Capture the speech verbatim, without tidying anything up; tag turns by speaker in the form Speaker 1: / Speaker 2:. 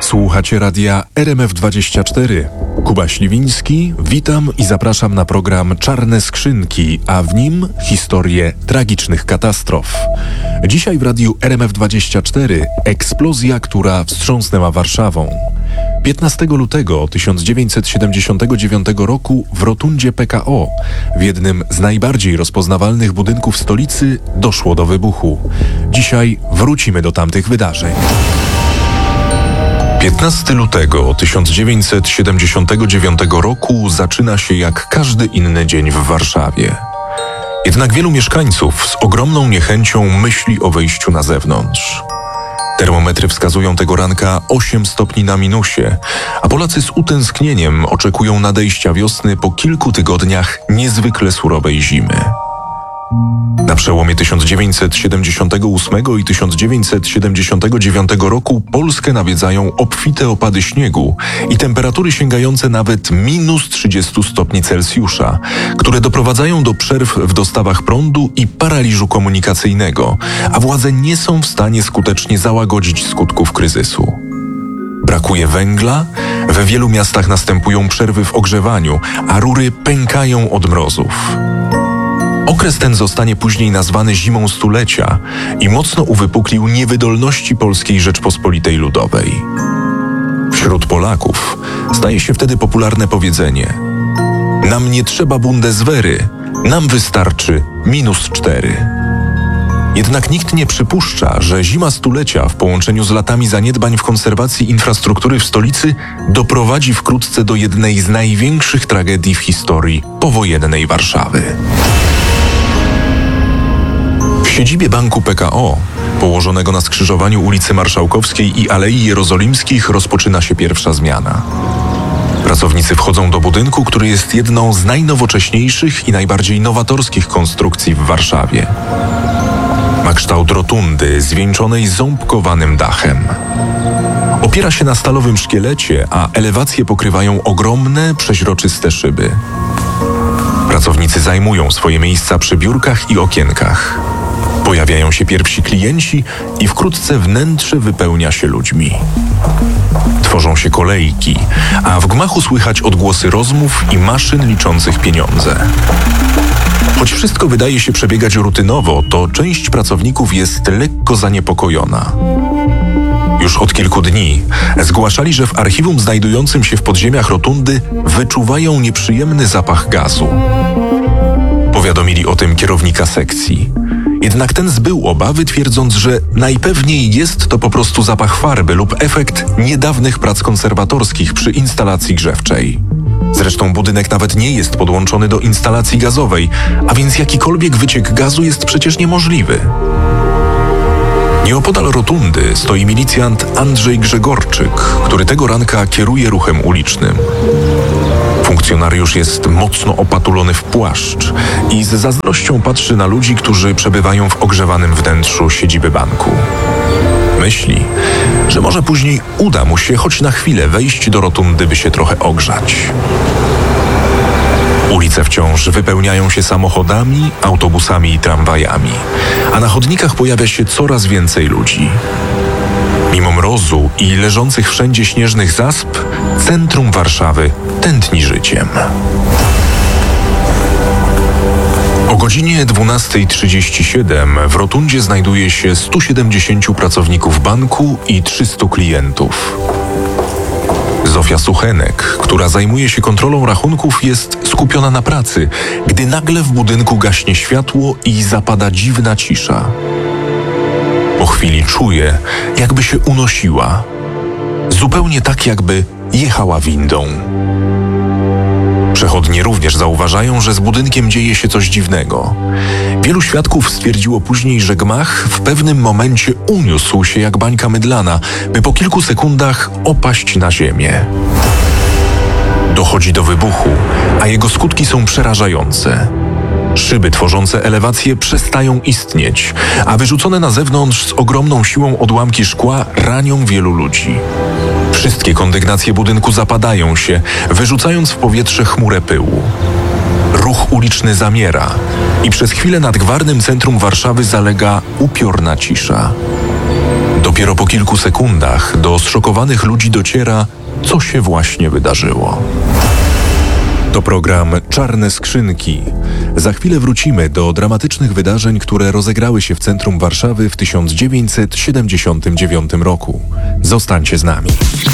Speaker 1: Słuchacie radia R M F dwadzieścia cztery. Kuba Śliwiński, witam i zapraszam na program Czarne Skrzynki, a w nim historie tragicznych katastrof. Dzisiaj w radiu R M F dwadzieścia cztery eksplozja, która wstrząsnęła Warszawą. piętnastego lutego tysiąc dziewięćset siedemdziesiątego dziewiątego roku w rotundzie P K O, w jednym z najbardziej rozpoznawalnych budynków stolicy, doszło do wybuchu. Dzisiaj wrócimy do tamtych wydarzeń. piętnastego lutego tysiąc dziewięćset siedemdziesiątego dziewiątego roku zaczyna się jak każdy inny dzień w Warszawie. Jednak wielu mieszkańców z ogromną niechęcią myśli o wyjściu na zewnątrz. Termometry wskazują tego ranka osiem stopni na minusie, a Polacy z utęsknieniem oczekują nadejścia wiosny po kilku tygodniach niezwykle surowej zimy. Na przełomie tysiąc dziewięćset siedemdziesiątego ósmego i tysiąc dziewięćset siedemdziesiątego dziewiątego roku Polskę nawiedzają obfite opady śniegu i temperatury sięgające nawet minus trzydzieści stopni Celsjusza, które doprowadzają do przerw w dostawach prądu i paraliżu komunikacyjnego, a władze nie są w stanie skutecznie załagodzić skutków kryzysu. Brakuje węgla, we wielu miastach następują przerwy w ogrzewaniu, a rury pękają od mrozów. Okres ten zostanie później nazwany zimą stulecia i mocno uwypuklił niewydolności Polskiej Rzeczpospolitej Ludowej. Wśród Polaków staje się wtedy popularne powiedzenie: nam nie trzeba Bundeswehry, nam wystarczy minus cztery. Jednak nikt nie przypuszcza, że zima stulecia w połączeniu z latami zaniedbań w konserwacji infrastruktury w stolicy doprowadzi wkrótce do jednej z największych tragedii w historii powojennej Warszawy. W siedzibie Banku P K O, położonego na skrzyżowaniu ulicy Marszałkowskiej i Alei Jerozolimskich, rozpoczyna się pierwsza zmiana. Pracownicy wchodzą do budynku, który jest jedną z najnowocześniejszych i najbardziej nowatorskich konstrukcji w Warszawie. Ma kształt rotundy zwieńczonej ząbkowanym dachem. Opiera się na stalowym szkielecie, a elewacje pokrywają ogromne, przeźroczyste szyby. Pracownicy zajmują swoje miejsca przy biurkach i okienkach. Pojawiają się pierwsi klienci i wkrótce wnętrze wypełnia się ludźmi. Tworzą się kolejki, a w gmachu słychać odgłosy rozmów i maszyn liczących pieniądze. Choć wszystko wydaje się przebiegać rutynowo, to część pracowników jest lekko zaniepokojona. Już od kilku dni zgłaszali, że w archiwum znajdującym się w podziemiach rotundy wyczuwają nieprzyjemny zapach gazu. Powiadomili o tym kierownika sekcji. Jednak ten zbył obawy, twierdząc, że najpewniej jest to po prostu zapach farby lub efekt niedawnych prac konserwatorskich przy instalacji grzewczej. Zresztą budynek nawet nie jest podłączony do instalacji gazowej, a więc jakikolwiek wyciek gazu jest przecież niemożliwy. Nieopodal rotundy stoi milicjant Andrzej Grzegorczyk, który tego ranka kieruje ruchem ulicznym. Funkcjonariusz jest mocno opatulony w płaszcz i z zazdrością patrzy na ludzi, którzy przebywają w ogrzewanym wnętrzu siedziby banku. Myśli, że może później uda mu się choć na chwilę wejść do rotundy, by się trochę ogrzać. Ulice wciąż wypełniają się samochodami, autobusami i tramwajami, a na chodnikach pojawia się coraz więcej ludzi. Mimo mrozu i leżących wszędzie śnieżnych zasp, centrum Warszawy tętni życiem. O godzinie dwunasta trzydzieści siedem w rotundzie znajduje się stu siedemdziesięciu pracowników banku i trzystu klientów. Zofia Suchenek, która zajmuje się kontrolą rachunków, jest skupiona na pracy, gdy nagle w budynku gaśnie światło i zapada dziwna cisza. Po chwili czuje, jakby się unosiła. Zupełnie tak, jakby jechała windą. Przechodnie również zauważają, że z budynkiem dzieje się coś dziwnego. Wielu świadków stwierdziło później, że gmach w pewnym momencie uniósł się jak bańka mydlana, by po kilku sekundach opaść na ziemię. Dochodzi do wybuchu, a jego skutki są przerażające. Szyby tworzące elewacje przestają istnieć, a wyrzucone na zewnątrz z ogromną siłą odłamki szkła ranią wielu ludzi. Wszystkie kondygnacje budynku zapadają się, wyrzucając w powietrze chmurę pyłu. Ruch uliczny zamiera i przez chwilę nad gwarnym centrum Warszawy zalega upiorna cisza. Dopiero po kilku sekundach do zszokowanych ludzi dociera, co się właśnie wydarzyło. To program Czarne Skrzynki. Za chwilę wrócimy do dramatycznych wydarzeń, które rozegrały się w centrum Warszawy w tysiąc dziewięćset siedemdziesiątym dziewiątym roku. Zostańcie z nami.